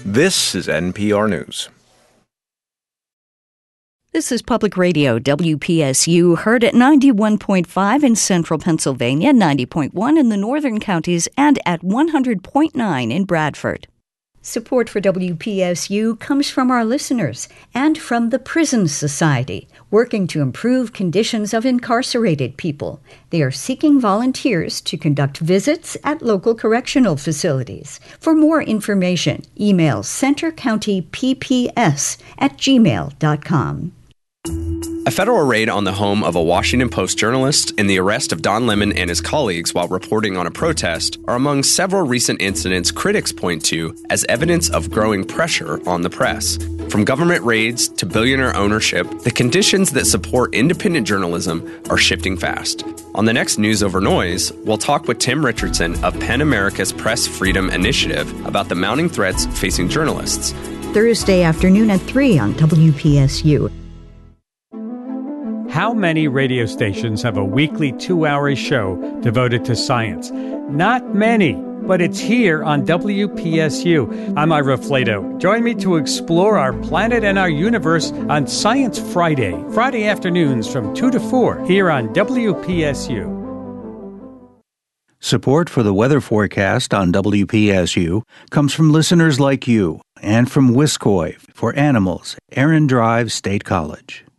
This is NPR News. This is Public Radio, WPSU, heard at 91.5 in central Pennsylvania, 90.1 in the northern counties, and at 100.9 in Bradford. Support for WPSU comes from our listeners and from the Prison Society, working to improve conditions of incarcerated people. They are seeking volunteers to conduct visits at local correctional facilities. For more information, email centercountypps@gmail.com. A federal raid on the home of a Washington Post journalist and the arrest of Don Lemon and his colleagues while reporting on a protest are among several recent incidents critics point to as evidence of growing pressure on the press. From government raids to billionaire ownership, the conditions that support independent journalism are shifting fast. On the next News Over Noise, we'll talk with Tim Richardson of PEN America's Press Freedom Initiative about the mounting threats facing journalists. Thursday afternoon at 3 on WPSU. How many radio stations have a weekly 2-hour show devoted to science? Not many, but it's here on WPSU. I'm Ira Flato. Join me to explore our planet and our universe on Science Friday afternoons from 2 to 4 here on WPSU. Support for the weather forecast on WPSU comes from listeners like you and from Wiscoy for Animals, Aaron Drive State College.